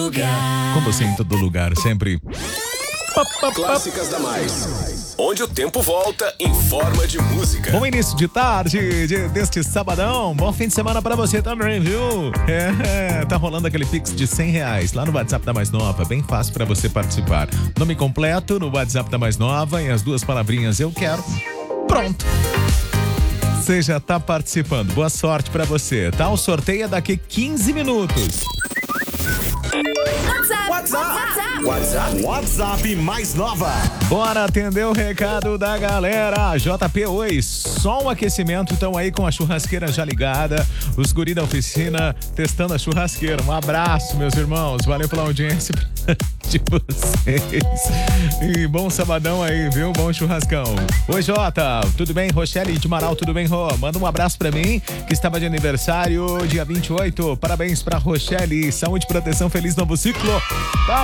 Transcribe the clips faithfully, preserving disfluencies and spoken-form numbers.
Com você em todo lugar, sempre. Clássicas da Mais, onde o tempo volta em forma de música. Bom início de tarde de, deste sabadão. Bom fim de semana pra você também, viu? É, tá rolando aquele Pix de cem reais lá no WhatsApp da Mais Nova. Bem fácil pra você participar. Nome completo no WhatsApp da Mais Nova e as duas palavrinhas eu quero. Pronto. Você já tá participando. Boa sorte pra você, tá? O sorteio é daqui quinze minutos. WhatsApp, WhatsApp, WhatsApp, WhatsApp Mais Nova. Bora atender o recado da galera. J P, oi, só um aquecimento, estão aí com a churrasqueira já ligada, os guri da oficina testando a churrasqueira. Um abraço, meus irmãos, valeu pela audiência de vocês. E bom sabadão aí, viu? Bom churrascão. Oi, Jota, tudo bem? Rochelle de Marau, tudo bem, Rô? Manda um abraço pra mim, que estava de aniversário, dia vinte e oito. Parabéns pra Rochelle, saúde, proteção, feliz novo ciclo, tá?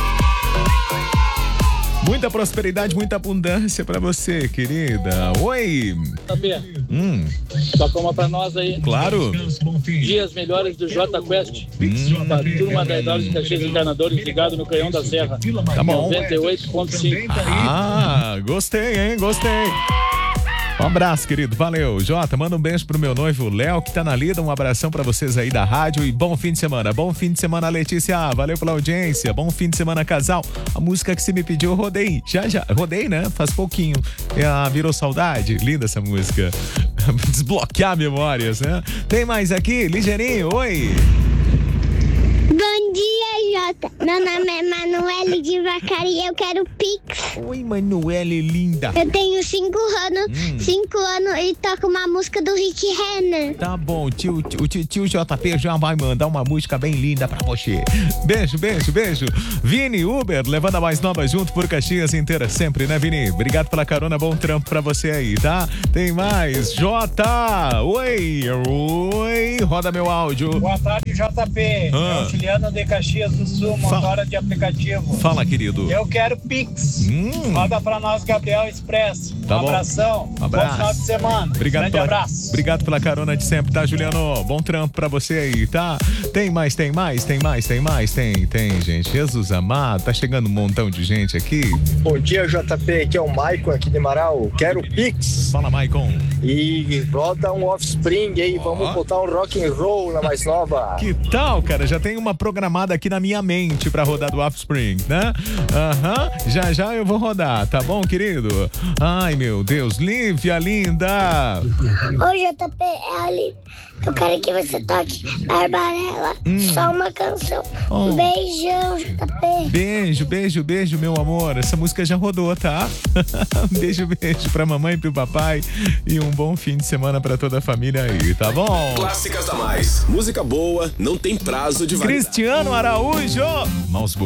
Muita prosperidade, muita abundância pra você, querida. Oi! Sabia? Hum. Toca uma pra nós aí. Claro. Dias melhores do J Quest. Hum. Pra turma da Hidráulica de Caxias Encanadores, ligado no Canhão da Serra. Tá bom. noventa e oito ponto cinco. Ah, gostei, hein? Gostei. Um abraço, querido. Valeu. Jota, manda um beijo pro meu noivo Léo, que tá na lida. Um abração pra vocês aí da rádio e bom fim de semana. Bom fim de semana, Letícia. Valeu pela audiência. Bom fim de semana, casal. A música que você me pediu, eu rodei. Já, já. Rodei, né? Faz pouquinho. Ah, virou saudade. Linda essa música. Desbloquear memórias, né? Tem mais aqui? Ligeirinho, oi. Bom dia, Jota. Meu nome é Manuele de Vacaria e eu quero Pix. Oi, Manuele, linda. Eu tenho cinco anos, Hum. cinco anos e toco uma música do Rick Renner. Tá bom, tio, tio, tio, tio J P já vai mandar uma música bem linda pra você. Beijo, beijo, beijo. Vini, Uber, levando a Mais Nova junto por Caxias inteira sempre, né, Vini? Obrigado pela carona, bom trampo pra você aí, tá? Tem mais. Jota, oi, oi, roda meu áudio. Boa tarde, J P. Ah. É o Juliano de Caxias do Sul, motora de aplicativo. Fala, querido. Eu quero Pix. Hum. Roda pra nós, Gabriel Expresso. Tá um bom. abração. Abraço. Bom final de semana. Obrigado Grande pela, abraço. Obrigado pela carona de sempre, tá, Juliano? Bom trampo pra você aí, tá? Tem mais, tem mais, tem mais, tem mais, tem, tem, gente. Jesus amado, tá chegando um montão de gente aqui. Bom dia, J P, aqui é o Maicon aqui de Marau. Quero Pix. Fala, Maicon. E roda um Offspring aí, vamos botar um rock and roll na Mais Nova. Que tal, cara? Já tem uma programada aqui na minha mente pra rodar do Offspring, né? Aham, já já eu vou rodar, tá bom, querido? Ai, meu Deus, Lívia, linda! Oi, J P, é a Lívia. Eu quero que você toque Barbarella, só uma canção. Oh. Um beijão, J P. Beijo, beijo, beijo, meu amor. Essa música já rodou, tá? Beijo, beijo pra mamãe e pro papai. E um bom fim de semana pra toda a família aí, tá bom? Clássicas da Mais, música boa, não tem prazo de validade. Cristiano Araújo! Mãos